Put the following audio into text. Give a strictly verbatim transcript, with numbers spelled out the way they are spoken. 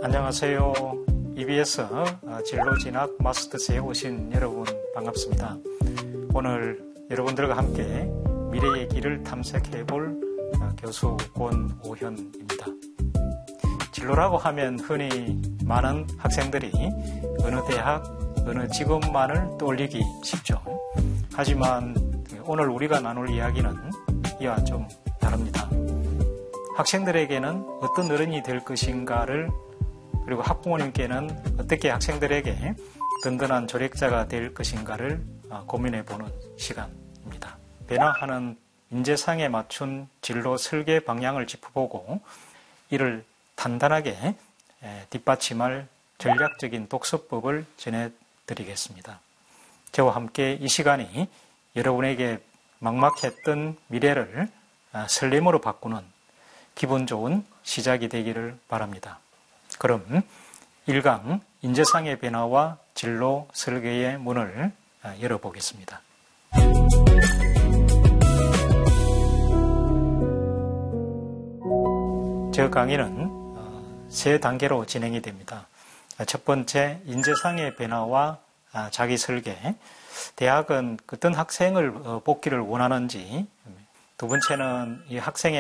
안녕하세요. 이비에스 진로 진학 마스터스에 오신 여러분 반갑습니다. 오늘 여러분들과 함께 미래의 길을 탐색해 볼 교수 권오현입니다. 진로라고 하면 흔히 많은 학생들이 어느 대학, 어느 직업만을 떠올리기 쉽죠. 하지만 오늘 우리가 나눌 이야기는 이와 좀 다릅니다. 학생들에게는 어떤 어른이 될 것인가를, 그리고 학부모님께는 어떻게 학생들에게 든든한 조력자가 될 것인가를 고민해보는 시간입니다. 변화하는 인재상에 맞춘 진로 설계 방향을 짚어보고 이를 단단하게 뒷받침할 전략적인 독서법을 전해드리겠습니다. 저와 함께 이 시간이 여러분에게 막막했던 미래를 설렘으로 바꾸는 기분 좋은 시작이 되기를 바랍니다. 그럼 일 강 인재상의 변화와 진로 설계의 문을 열어보겠습니다. 저 강의는 세 단계로 진행이 됩니다. 첫 번째, 인재상의 변화와 자기 설계. 대학은 어떤 학생을 뽑기를 원하는지. 두 번째는 이 학생의